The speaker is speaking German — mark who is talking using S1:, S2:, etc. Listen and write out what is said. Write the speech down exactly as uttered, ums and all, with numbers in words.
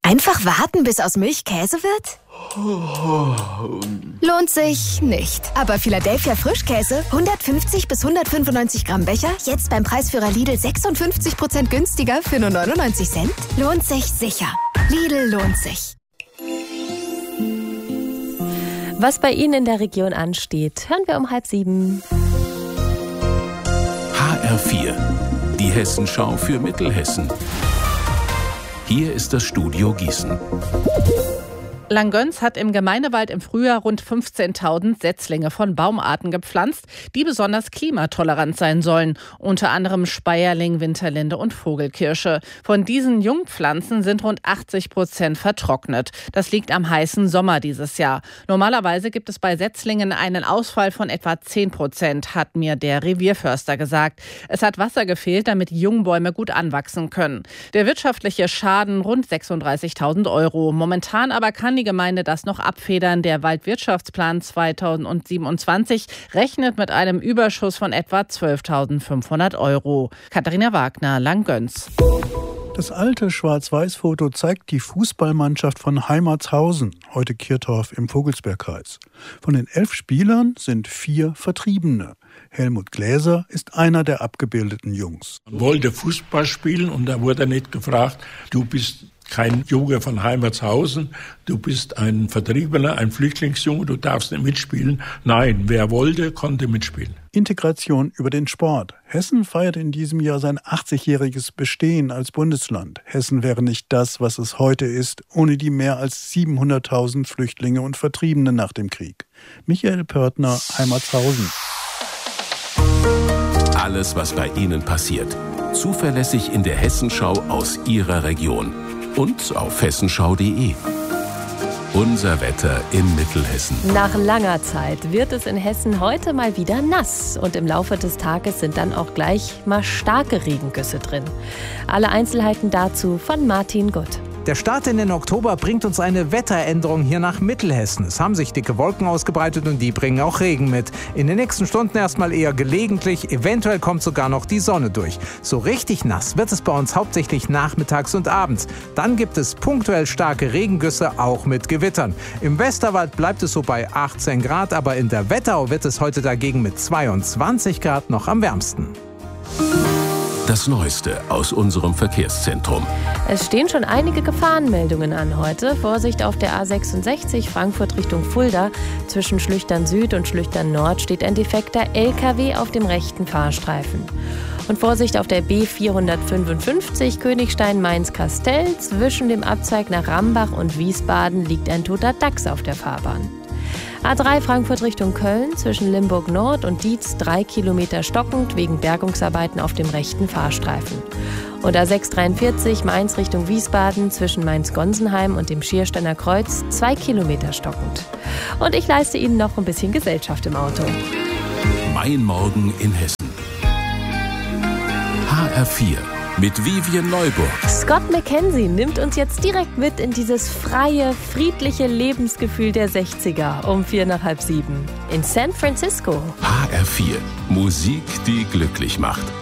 S1: Einfach warten, bis aus Milch Käse wird? Lohnt sich nicht. Aber Philadelphia Frischkäse, hundertfünfzig bis hundertfünfundneunzig Gramm Becher, jetzt beim Preisführer Lidl sechsundfünfzig Prozent günstiger für nur neunundneunzig Cent? Lohnt sich sicher. Lidl lohnt sich.
S2: Was bei Ihnen in der Region ansteht, hören wir um halb sieben.
S3: H R vier, die Hessenschau für Mittelhessen. Hier ist das Studio Gießen.
S4: Langgöns hat im Gemeindewald im Frühjahr rund fünfzehntausend Setzlinge von Baumarten gepflanzt, die besonders klimatolerant sein sollen. Unter anderem Speierling, Winterlinde und Vogelkirsche. Von diesen Jungpflanzen sind rund achtzig Prozent vertrocknet. Das liegt am heißen Sommer dieses Jahr. Normalerweise gibt es bei Setzlingen einen Ausfall von etwa zehn Prozent, hat mir der Revierförster gesagt. Es hat Wasser gefehlt, damit die Jungbäume gut anwachsen können. Der wirtschaftliche Schaden rund sechsunddreißigtausend Euro. Momentan aber kann die Gemeinde das noch abfedern. Der Waldwirtschaftsplan zweitausendsiebenundzwanzig rechnet mit einem Überschuss von etwa zwölftausendfünfhundert Euro. Katharina Wagner, Langgöns.
S5: Das alte Schwarz-Weiß-Foto zeigt die Fußballmannschaft von Heimatshausen, heute Kirtorf im Vogelsbergkreis. Von den elf Spielern sind vier Vertriebene. Helmut Gläser ist einer der abgebildeten Jungs.
S6: Man wollte Fußball spielen und da wurde nicht gefragt, du bist kein Junge von Heimatshausen, du bist ein Vertriebener, ein Flüchtlingsjunge, du darfst nicht mitspielen. Nein, wer wollte, konnte mitspielen.
S5: Integration über den Sport. Hessen feiert in diesem Jahr sein achtzigjähriges Bestehen als Bundesland. Hessen wäre nicht das, was es heute ist, ohne die mehr als siebenhunderttausend Flüchtlinge und Vertriebene nach dem Krieg. Michael Pörtner, Heimatshausen.
S3: Alles, was bei Ihnen passiert. Zuverlässig in der Hessenschau aus Ihrer Region. Und auf hessenschau punkt de. Unser Wetter in Mittelhessen.
S2: Nach langer Zeit wird es in Hessen heute mal wieder nass. Und im Laufe des Tages sind dann auch gleich mal starke Regengüsse drin. Alle Einzelheiten dazu von Martin Gutt.
S7: Der Start in den Oktober bringt uns eine Wetteränderung hier nach Mittelhessen. Es haben sich dicke Wolken ausgebreitet und die bringen auch Regen mit. In den nächsten Stunden erstmal eher gelegentlich, eventuell kommt sogar noch die Sonne durch. So richtig nass wird es bei uns hauptsächlich nachmittags und abends. Dann gibt es punktuell starke Regengüsse, auch mit Gewittern. Im Westerwald bleibt es so bei achtzehn Grad, aber in der Wetterau wird es heute dagegen mit zweiundzwanzig Grad noch am wärmsten.
S3: Das Neueste aus unserem Verkehrszentrum.
S2: Es stehen schon einige Gefahrenmeldungen an heute. Vorsicht auf der A sechsundsechzig Frankfurt Richtung Fulda. Zwischen Schlüchtern Süd und Schlüchtern Nord steht ein defekter L K W auf dem rechten Fahrstreifen. Und Vorsicht auf der B vierhundertfünfundfünfzig Königstein-Mainz-Kastell. Zwischen dem Abzweig nach Rambach und Wiesbaden liegt ein toter Dachs auf der Fahrbahn. A drei Frankfurt Richtung Köln, zwischen Limburg Nord und Dietz drei Kilometer stockend wegen Bergungsarbeiten auf dem rechten Fahrstreifen. Und A sechshundertdreiundvierzig Mainz Richtung Wiesbaden, zwischen Mainz-Gonsenheim und dem Schiersteiner Kreuz zwei Kilometer stockend. Und ich leiste Ihnen noch ein bisschen Gesellschaft im Auto.
S3: Mein Morgen in Hessen. H R vier. Mit Vivian Neuburg.
S2: Scott McKenzie nimmt uns jetzt direkt mit in dieses freie, friedliche Lebensgefühl der sechziger um vier nach halb sieben. In San Francisco.
S3: H R vier. Musik, die glücklich macht.